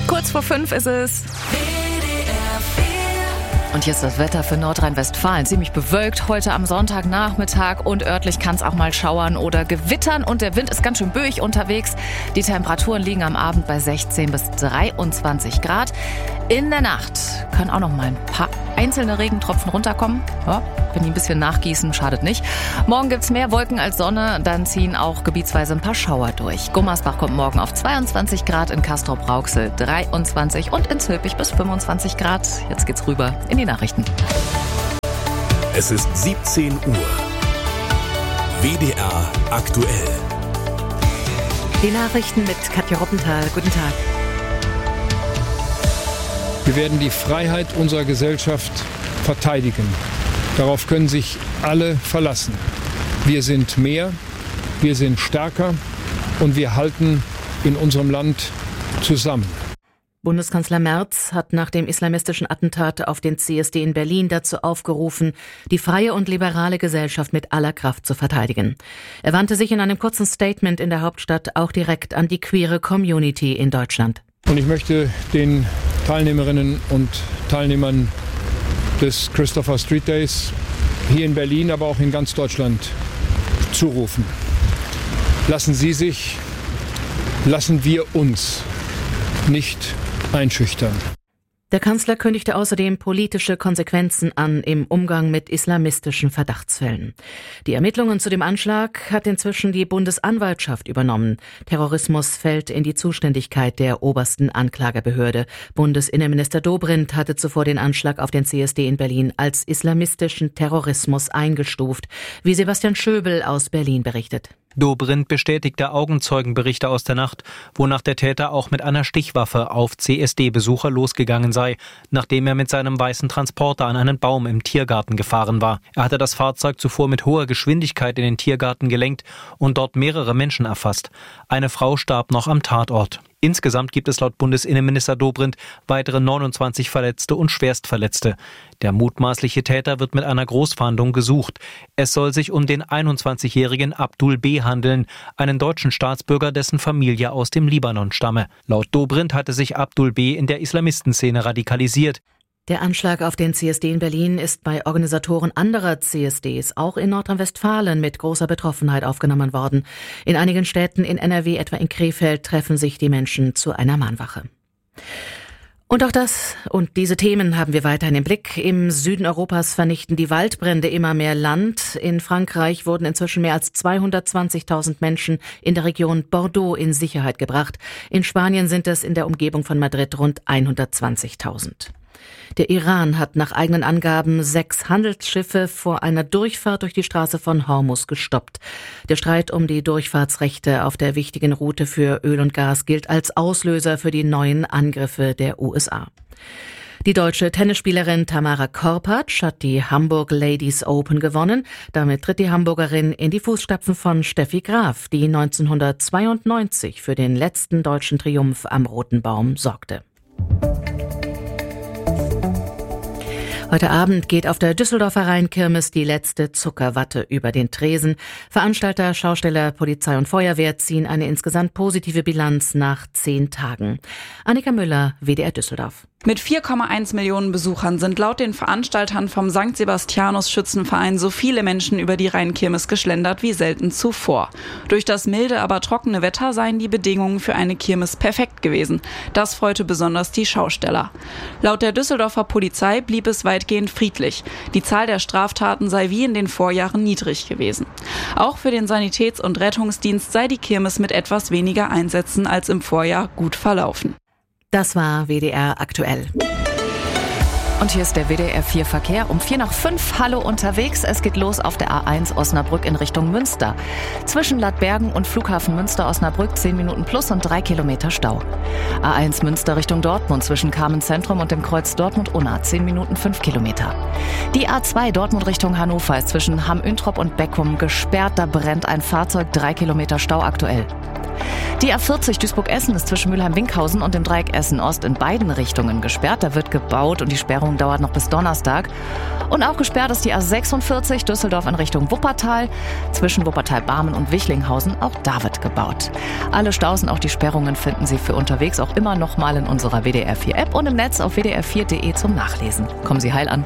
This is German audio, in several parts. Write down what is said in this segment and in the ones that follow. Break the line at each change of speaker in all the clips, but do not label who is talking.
Kurz vor 5 ist es. Und hier ist das Wetter für Nordrhein-Westfalen. Ziemlich bewölkt heute am Sonntagnachmittag und örtlich kann es auch mal schauern oder gewittern. Und der Wind ist ganz schön böig unterwegs. Die Temperaturen liegen am Abend bei 16 bis 23 Grad. In der Nacht können auch noch mal ein paar einzelne Regentropfen runterkommen. Ja, wenn die ein bisschen nachgießen, schadet nicht. Morgen gibt's mehr Wolken als Sonne. Dann ziehen auch gebietsweise ein paar Schauer durch. Gummersbach kommt morgen auf 22 Grad, in Castrop-Rauxel 23 und in Zülpich bis 25 Grad. Jetzt geht's rüber in die Nachrichten.
Es ist 17 Uhr. WDR aktuell.
Die Nachrichten mit Katja Roppenthal. Guten Tag.
Wir werden die Freiheit unserer Gesellschaft verteidigen. Darauf können sich alle verlassen. Wir sind mehr, wir sind stärker und wir halten in unserem Land zusammen.
Bundeskanzler Merz hat nach dem islamistischen Attentat auf den CSD in Berlin dazu aufgerufen, die freie und liberale Gesellschaft mit aller Kraft zu verteidigen. Er wandte sich in einem kurzen Statement in der Hauptstadt auch direkt an die queere Community in Deutschland.
Und ich möchte den Teilnehmerinnen und Teilnehmern des Christopher Street Days hier in Berlin, aber auch in ganz Deutschland zurufen. Lassen wir uns nicht einschüchtern.
Der Kanzler kündigte außerdem politische Konsequenzen an im Umgang mit islamistischen Verdachtsfällen. Die Ermittlungen zu dem Anschlag hat inzwischen die Bundesanwaltschaft übernommen. Terrorismus fällt in die Zuständigkeit der obersten Anklagebehörde. Bundesinnenminister Dobrindt hatte zuvor den Anschlag auf den CSD in Berlin als islamistischen Terrorismus eingestuft, wie Sebastian Schöbel aus Berlin berichtet.
Dobrindt bestätigte Augenzeugenberichte aus der Nacht, wonach der Täter auch mit einer Stichwaffe auf CSD-Besucher losgegangen sei, nachdem er mit seinem weißen Transporter an einen Baum im Tiergarten gefahren war. Er hatte das Fahrzeug zuvor mit hoher Geschwindigkeit in den Tiergarten gelenkt und dort mehrere Menschen erfasst. Eine Frau starb noch am Tatort. Insgesamt gibt es laut Bundesinnenminister Dobrindt weitere 29 Verletzte und Schwerstverletzte. Der mutmaßliche Täter wird mit einer Großfahndung gesucht. Es soll sich um den 21-jährigen Abdul B. handeln, einen deutschen Staatsbürger, dessen Familie aus dem Libanon stamme. Laut Dobrindt hatte sich Abdul B. in der Islamistenszene radikalisiert.
Der Anschlag auf den CSD in Berlin ist bei Organisatoren anderer CSDs auch in Nordrhein-Westfalen mit großer Betroffenheit aufgenommen worden. In einigen Städten in NRW, etwa in Krefeld, treffen sich die Menschen zu einer Mahnwache. Und auch das und diese Themen haben wir weiterhin im Blick. Im Süden Europas vernichten die Waldbrände immer mehr Land. In Frankreich wurden inzwischen mehr als 220.000 Menschen in der Region Bordeaux in Sicherheit gebracht. In Spanien sind es in der Umgebung von Madrid rund 120.000. Der Iran hat nach eigenen Angaben 6 Handelsschiffe vor einer Durchfahrt durch die Straße von Hormuz gestoppt. Der Streit um die Durchfahrtsrechte auf der wichtigen Route für Öl und Gas gilt als Auslöser für die neuen Angriffe der USA. Die deutsche Tennisspielerin Tamara Korpatsch hat die Hamburg Ladies Open gewonnen. Damit tritt die Hamburgerin in die Fußstapfen von Steffi Graf, die 1992 für den letzten deutschen Triumph am Roten Baum sorgte. Heute Abend geht auf der Düsseldorfer Rheinkirmes die letzte Zuckerwatte über den Tresen. Veranstalter, Schausteller, Polizei und Feuerwehr ziehen eine insgesamt positive Bilanz nach 10 Tagen. Annika Müller, WDR Düsseldorf.
Mit 4,1 Millionen Besuchern sind laut den Veranstaltern vom St. Sebastianus Schützenverein so viele Menschen über die Rheinkirmes geschlendert wie selten zuvor. Durch das milde, aber trockene Wetter seien die Bedingungen für eine Kirmes perfekt gewesen. Das freute besonders die Schausteller. Laut der Düsseldorfer Polizei blieb es weitgehend friedlich. Die Zahl der Straftaten sei wie in den Vorjahren niedrig gewesen. Auch für den Sanitäts- und Rettungsdienst sei die Kirmes mit etwas weniger Einsätzen als im Vorjahr gut verlaufen.
Das war WDR aktuell.
Und hier ist der WDR 4 Verkehr um 4:05. Hallo unterwegs. Es geht los auf der A1 Osnabrück in Richtung Münster. Zwischen Ladbergen und Flughafen Münster-Osnabrück 10 Minuten plus und 3 Kilometer Stau. A1 Münster Richtung Dortmund zwischen Carmen-Zentrum und dem Kreuz Dortmund-Unna 10 Minuten 5 Kilometer. Die A2 Dortmund Richtung Hannover ist zwischen Hamm-Üntrop und Beckum gesperrt. Da brennt ein Fahrzeug, 3 Kilometer Stau aktuell. Die A40 Duisburg-Essen ist zwischen Mülheim-Winkhausen und dem Dreieck Essen-Ost in beiden Richtungen gesperrt. Da wird gebaut und die Sperrung dauert noch bis Donnerstag. Und auch gesperrt ist die A46 Düsseldorf in Richtung Wuppertal. Zwischen Wuppertal-Barmen und Wichlinghausen, auch da wird gebaut. Alle Staus und auch die Sperrungen finden Sie für unterwegs auch immer noch mal in unserer WDR 4 App und im Netz auf wdr4.de zum Nachlesen. Kommen Sie heil an.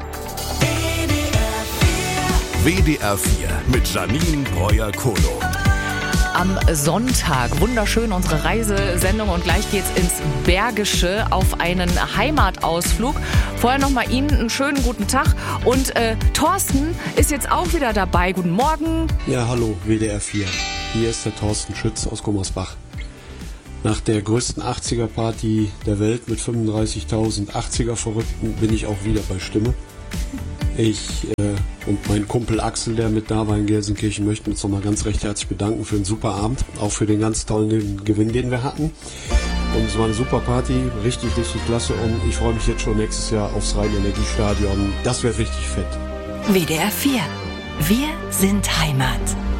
WDR 4 mit Janine Breuer-Kohlo.
Am Sonntag, wunderschön unsere Reisesendung und gleich geht's ins Bergische auf einen Heimatausflug. Vorher nochmal Ihnen einen schönen guten Tag und Thorsten ist jetzt auch wieder dabei. Guten Morgen.
Ja, hallo WDR 4. Hier ist der Thorsten Schütz aus Gummersbach. Nach der größten 80er-Party der Welt mit 35.000 80er-Verrückten bin ich auch wieder bei Stimme. Ich und mein Kumpel Axel, der mit da war in Gelsenkirchen, möchten uns nochmal ganz recht herzlich bedanken für einen super Abend, auch für den ganz tollen Gewinn, den wir hatten. Und es war eine super Party, richtig klasse und ich freue mich jetzt schon nächstes Jahr aufs Rhein-Energiestadion. Das wird richtig fett.
WDR 4. Wir sind Heimat.